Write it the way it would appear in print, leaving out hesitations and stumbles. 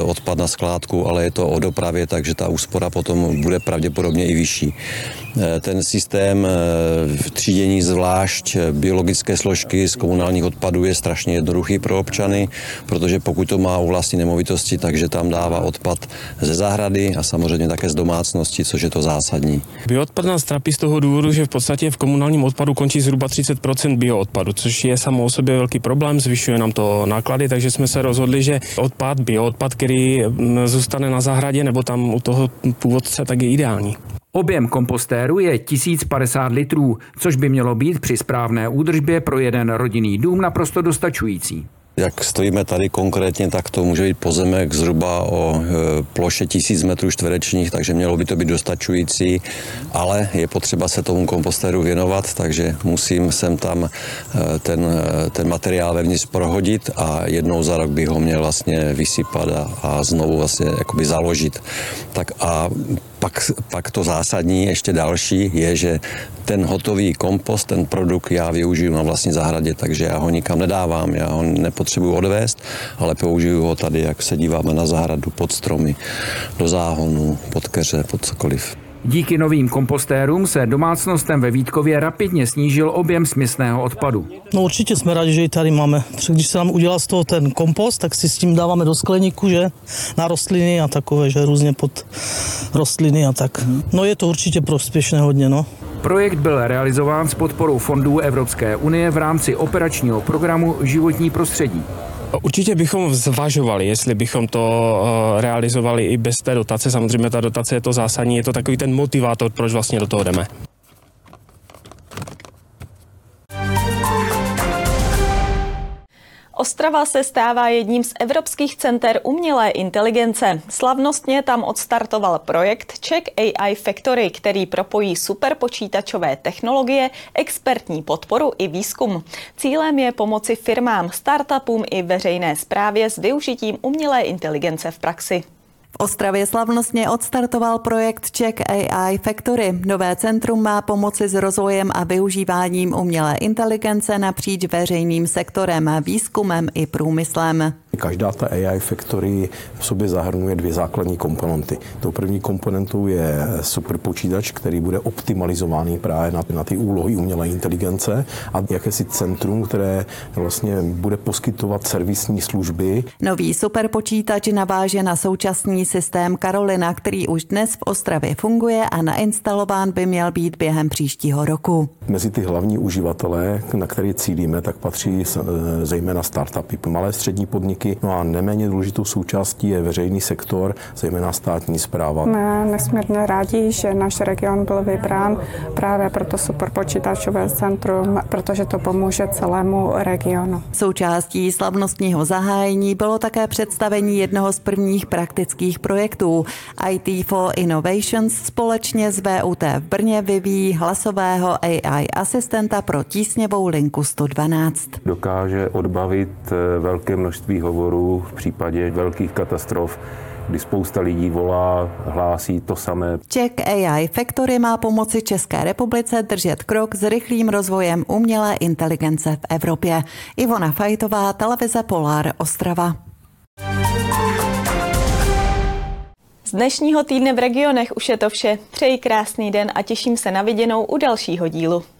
odpad na skládku, ale je to o dopravě, takže ta úspora potom bude pravděpodobně i vyšší. Ten systém třídění zvlášť biologické složky z komunálních odpadů je strašně jednoduchý pro občany, protože pokud to má u vlastní nemovitosti, takže tam dává odpad ze zahrady a samozřejmě také z domácnosti, což je to zásadní. Bioodpad nás trápí z toho důvodu, že v podstatě v komunálním odpadu končí zhruba 30% bioodpadu, což je samo o sobě velký problém, zvyšuje nám to náklady, takže jsme se rozhodli, že bioodpad, který zůstane na zahradě nebo tam u toho původce, tak je ideální. Objem kompostéru je 1050 litrů, což by mělo být při správné údržbě pro jeden rodinný dům naprosto dostačující. Jak stojíme tady konkrétně, tak to může být pozemek zhruba o ploše 1000 metrů čtverečních, takže mělo by to být dostačující, ale je potřeba se tomu kompostéru věnovat, takže musím sem tam ten materiál vevnitř prohodit a jednou za rok bych ho měl vlastně vysypat a znovu vlastně jakoby založit. Tak a pak to zásadní, ještě další, je, že ten hotový kompost, ten produkt já využiju na vlastní zahradě, takže já ho nikam nedávám, já ho nepotřebuji odvést, ale použiju ho tady, jak se díváme na zahradu, pod stromy, do záhonu, pod keře, pod cokoliv. Díky novým kompostérům se domácnostem ve Vítkově rapidně snížil objem směsného odpadu. No určitě jsme rádi, že ji tady máme. Když se nám udělal z toho ten kompost, tak si s tím dáváme do skleníku, že? Na rostliny a takové, že různě pod rostliny a tak. No je to určitě prospěšné hodně, no. Projekt byl realizován s podporou fondů Evropské unie v rámci operačního programu Životní prostředí. Určitě bychom zvažovali, jestli bychom to realizovali i bez té dotace. Samozřejmě ta dotace je to zásadní, je to takový ten motivátor, proč vlastně do toho jdeme. Ostrava se stává jedním z evropských center umělé inteligence. Slavnostně tam odstartoval projekt Czech AI Factory, který propojí superpočítačové technologie, expertní podporu i výzkum. Cílem je pomoci firmám, startupům i veřejné správě s využitím umělé inteligence v praxi. V Ostravě slavnostně odstartoval projekt Czech AI Factory. Nové centrum má pomoci s rozvojem a využíváním umělé inteligence napříč veřejným sektorem, výzkumem i průmyslem. Každá ta AI Factory v sobě zahrnuje dvě základní komponenty. Tou první komponentou je superpočítač, který bude optimalizovaný právě na ty úlohy umělé inteligence a jakési centrum, které vlastně bude poskytovat servisní služby. Nový superpočítač naváže na současný systém Karolina, který už dnes v Ostravě funguje a nainstalován by měl být během příštího roku. Mezi ty hlavní uživatelé, na které cílíme, tak patří zejména startupy, malé střední podniky, no a neméně důležitou součástí je veřejný sektor, zejména státní správa. Jsme nesmírně rádi, že náš region byl vybrán právě pro to superpočítačové centrum, protože to pomůže celému regionu. Součástí slavnostního zahájení bylo také představení jednoho z prvních praktických projektů. IT for Innovations společně s VUT v Brně vyvíjí hlasového AI asistenta pro tísňovou linku 112. Dokáže odbavit velké množství hovorů v případě velkých katastrof, kdy spousta lidí volá, hlásí to samé. Czech AI Factory má pomoci České republice držet krok s rychlým rozvojem umělé inteligence v Evropě. Ivona Fajtová, televize Polar, Ostrava. Z dnešního týdne v regionech už je to vše. Přeji krásný den a těším se na viděnou u dalšího dílu.